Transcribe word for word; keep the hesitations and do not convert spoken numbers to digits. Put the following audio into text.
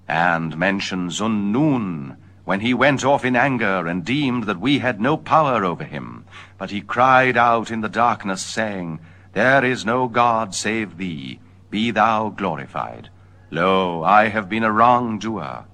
and mention Zunnun, when he went off in anger and deemed that we had no power over him. But he cried out in the darkness, saying, There is no God save thee, be thou glorified. Lo, I have been a wrongdoer,